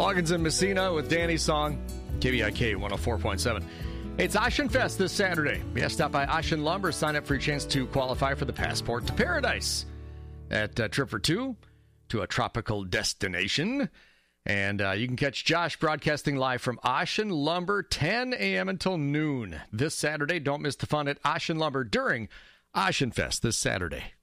Loggins and Messina with Danny's song, KVIK 104.7. It's Ocean Fest this Saturday. Yeah, stop by Ocean Lumber. Sign up for your chance to qualify for the Passport to Paradise. That trip for two to a tropical destination. And you can catch Josh broadcasting live from Ocean Lumber, 10 a.m. until noon this Saturday. Don't miss the fun at Ocean Lumber during Ocean Fest this Saturday.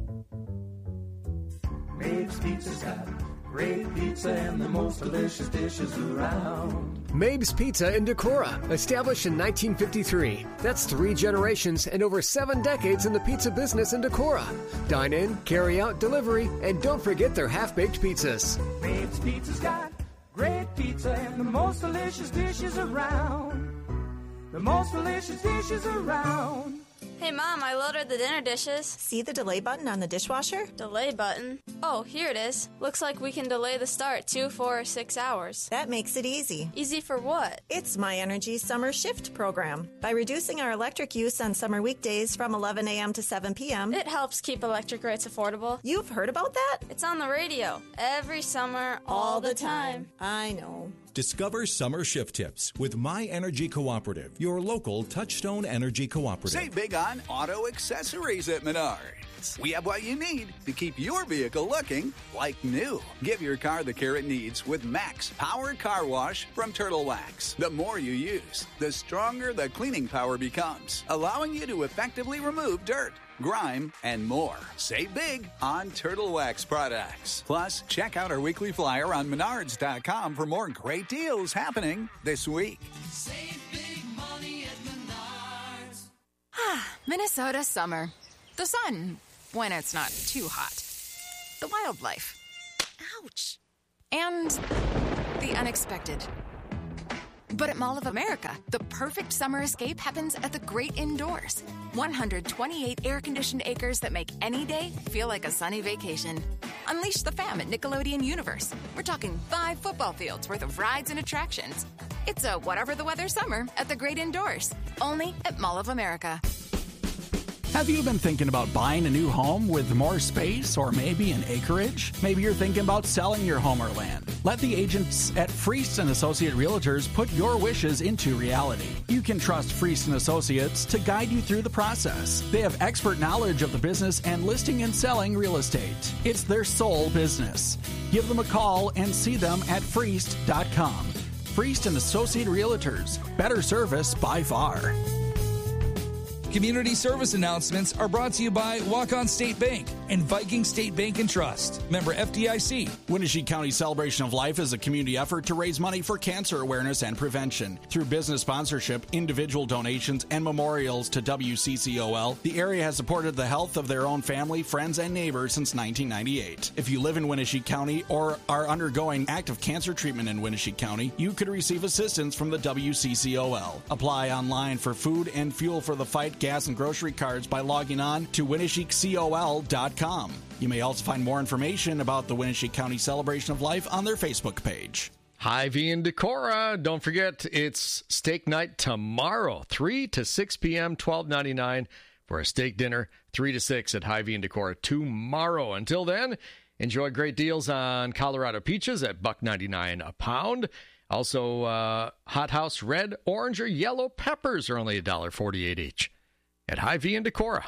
Maeve's Pizza's got great pizza and the most delicious dishes around. Maeve's Pizza in Decorah, established in 1953. That's 3 generations and over 7 decades in the pizza business in Decorah. Dine in, carry out, delivery, and don't forget their half-baked pizzas. Maeve's Pizza's got great pizza and the most delicious dishes around. The most delicious dishes around. Hey, Mom, I loaded the dinner dishes. See the delay button on the dishwasher? Delay button? Oh, here it is. Looks like we can delay the start 2, 4, or 6 hours. That makes it easy. Easy for what? It's My Energy Summer Shift program. By reducing our electric use on summer weekdays from 11 a.m. to 7 p.m., it helps keep electric rates affordable. You've heard about that? It's on the radio. Every summer, all the time. I know. Discover summer shift tips with My Energy Cooperative, your local Touchstone Energy Cooperative. Save big on auto accessories at Menards. We have what you need to keep your vehicle looking like new. Give your car the care it needs with Max Power Car Wash from Turtle Wax. The more you use, the stronger the cleaning power becomes, allowing you to effectively remove dirt, grime, and more. Save big on Turtle Wax products. Plus, check out our weekly flyer on Menards.com for more great deals happening this week. Save big money at Menards. Minnesota summer. The sun, when it's not too hot. The wildlife. Ouch. And the unexpected. But at Mall of America, the perfect summer escape happens at the great indoors. 128 air-conditioned acres that make any day feel like a sunny vacation. Unleash the fam at Nickelodeon Universe. We're talking 5 football fields worth of rides and attractions. It's a whatever the weather summer at the great indoors. Only at Mall of America. Have you been thinking about buying a new home with more space or maybe an acreage? Maybe you're thinking about selling your home or land. Let the agents at Friest & Associate Realtors put your wishes into reality. You can trust Friest & Associates to guide you through the process. They have expert knowledge of the business and listing and selling real estate. It's their sole business. Give them a call and see them at Friest.com. Friest & Associate Realtors. Better service by far. Community service announcements are brought to you by Walk-On State Bank and Viking State Bank and Trust. Member FDIC. Winnebago County Celebration of Life is a community effort to raise money for cancer awareness and prevention. Through business sponsorship, individual donations, and memorials to WCCOL, the area has supported the health of their own family, friends, and neighbors since 1998. If you live in Winnebago County or are undergoing active cancer treatment in Winnebago County, you could receive assistance from the WCCOL. Apply online for food and fuel for the fight, gas, and grocery cards by logging on to WinnebagoCOL.com. You may also find more information about the Winnebago County Celebration of Life on their Facebook page. Hy-Vee in Decorah. Don't forget, it's steak night tomorrow, 3 to 6 p.m., $12.99 for a steak dinner, 3 to 6 at Hy-Vee in Decorah tomorrow. Until then, enjoy great deals on Colorado peaches at $1.99 a pound. Also, Hot House red, orange, or yellow peppers are only $1.48 each at Hy-Vee in Decorah.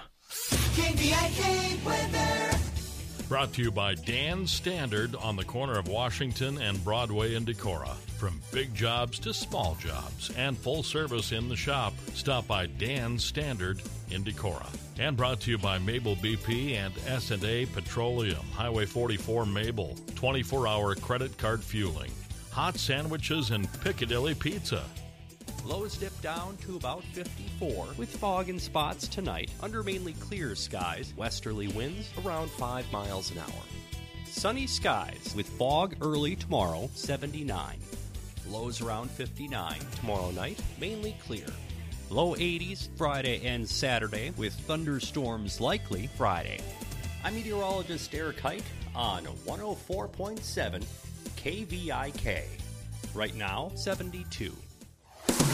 KVIK weather. Brought to you by Dan Standard on the corner of Washington and Broadway in Decorah. From big jobs to small jobs and full service in the shop, stop by Dan Standard in Decorah. And brought to you by Mabel BP and S&A Petroleum, Highway 44 Mabel, 24-hour credit card fueling, hot sandwiches, and Piccadilly Pizza. Lows dip down to about 54 with fog in spots tonight under mainly clear skies. Westerly winds around 5 miles an hour. Sunny skies with fog early tomorrow, 79. Lows around 59 tomorrow night, mainly clear. Low 80s Friday and Saturday with thunderstorms likely Friday. I'm meteorologist Eric Hite on 104.7 KVIK. Right now, 72.